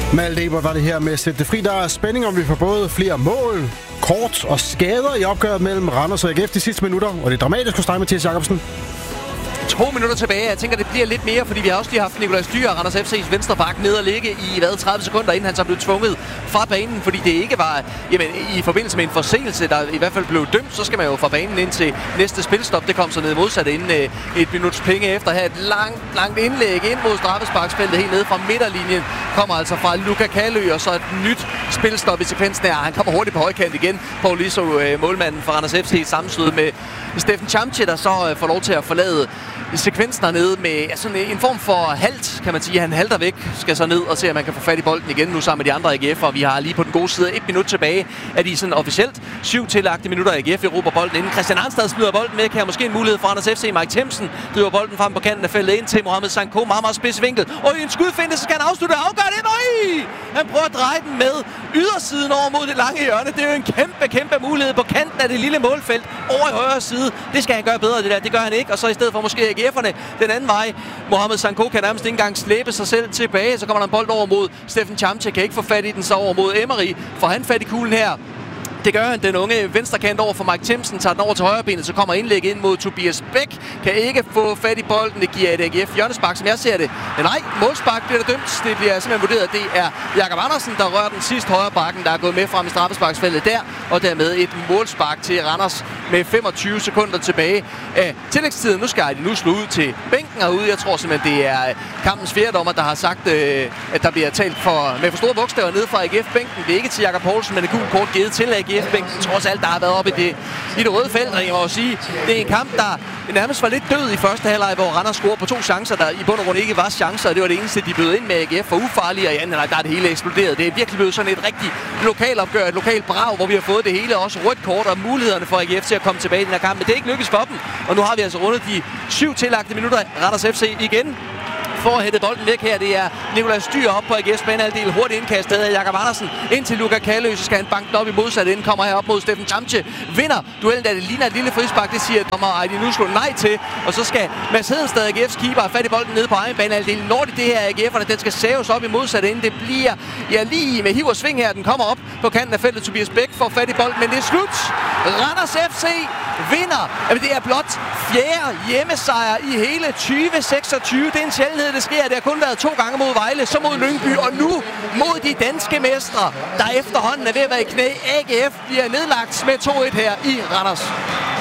Malte Ebert var det her med at sætte det fri. Der er spænding, om vi får både flere mål, kort og skader i opgøret mellem Randers og AGF de sidste minutter. Og det er dramatisk hos dig, Mathias Jacobsen. 2 minutter tilbage. Jeg tænker, det bliver lidt mere, fordi vi har også lige haft Nikolaj Styer, Randers FC's venstre bak, ned og ligge i 30 sekunder, inden han så blev tvunget fra banen, fordi det ikke var i forbindelse med en forseelse, der i hvert fald blev dømt, så skal man jo fra banen ind til næste spilstop. Det kom så ned modsat inden et minuts penge efter her. Et langt indlæg ind mod straffesparksfeltet helt nede fra midterlinjen. Kommer altså fra Luka Kalø, og så et nyt spilstop i sekvensen her. Han kommer hurtigt på højkant igen. Paul Lisso, målmanden for Randers FC, sammenstød med Steffen Chamche, der så får lov til at forlade sekvensen hernede med sådan en form for halt, kan man sige. Han halter væk, skal så ned og se, at man kan få fat i bolden igen nu sammen med de andre AGF'er. Vi har lige på den gode side 1 minut tilbage af de sådan officielt 7 tillagte minutter. AGF erobrer bolden inden. Christian Arnstad smider bolden væk. Her måske en mulighed for Randers FC. Mike Themsen driver bolden frem på kanten af feltet ind til Mohamed Sanko. Meget spids vinkel. Og i en skudfinte, så skal han afslutte og afgøre det. Han prøver at dreje den med ydersiden over mod det lange hjørne. Det er jo en kæmpe mulighed på kanten af det lille målfelt over i højre side. Det skal han gøre bedre, det der. Det gør han ikke. Og så i stedet for måske AGF'erne den anden vej. Mohamed Sanko kan nærmest ikke engang slæbe sig selv tilbage. Så kommer der en bold over mod Steffen Chamche. Kan ikke få fat i den, så over mod Emery. Får han fat i kuglen her? Det gør han. Den unge venstrekant over for Mike Themsen, tager den over til højrebenet, så kommer indlæg ind mod Tobias Bæk. Kan ikke få fat i bolden. Det giver et AGF hjørnespark, som jeg ser det. Men nej, målspark bliver der dømt. Det bliver simpelthen vurderet, at det er Jakob Andersen, der rører den sidste højre bakken, der er gået med frem i straffesparksfeltet der. Og dermed et målspark til Randers med 25 sekunder tilbage af tillægstiden. Nu skal de nu slå ud til bænken herude. Jeg tror simpelthen, det er kampens fjerdommer, der har sagt, at der bliver talt med for store bogstaver nede fra AGF-bænken. Det er ikke til Jakob Poulsen, men det er kort givet til AGF-bænken, trods alt, der har været oppe i det røde felt. Og jeg må sige, det er en kamp, der nærmest var lidt død i første halvleg, hvor Randers scorede på 2 chancer, der i bund og grund ikke var chancer. Og det var det eneste, de bød ind med AGF for ufarlige. Og i anden halvleg, der er det hele eksploderet. Det er virkelig blevet sådan et rigtig lokalopgør, et lokalt brag, hvor vi har fået det hele, også rødt kort og mulighederne for AGF til at komme tilbage i den her kamp. Men det er ikke lykkedes for dem. Og nu har vi altså rundet de 7 tillagte minutter. Randers FC igen for at hætte bolden væk her. Det er Nikolaj Styer op på AGF's banehalvdel. Hurtigt indkastet af Jakob Andersen ind til Luka Kalø. Så skal han banke den op i modsat ende. Kommer her op mod Steffen Chamche. Vinder duellen, da det ligner et lille frispark. Det siger dommer Ejdi Nusko nej til. Og så skal Mads Hedenstad, AGF's keeper, have fat i bolden nede på egen banehalvdel. Når det her AGF'erne, den skal saves op i modsat ende. Det bliver lige med hiv og sving her. Den kommer op på kanten af feltet. Tobias Bæk får fat i bolden, men det er slut. Randers FC vinder. Det er blot 4. hjemmesejr i hele 2026. Det er en sjældenhed, det sker. Det har kun været 2 gange mod Vejle, så mod Lyngby, og nu mod de danske mestre, der efterhånden er ved at være i knæ. AGF bliver nedlagt med 2-1 her i Randers.